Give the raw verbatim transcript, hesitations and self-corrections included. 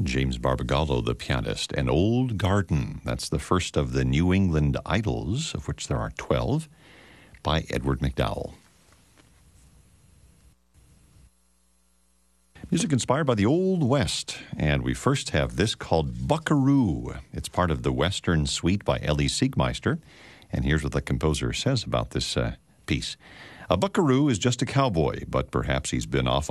James Barbagallo, the pianist. An Old Garden. That's the first of the New England Idols, of which there are twelve, by Edward McDowell. Music inspired by the Old West, and we first have this called Buckaroo. It's part of the Western Suite by Ellie Siegmeister, and here's what the composer says about this uh, piece. A buckaroo is just a cowboy, but perhaps he's been off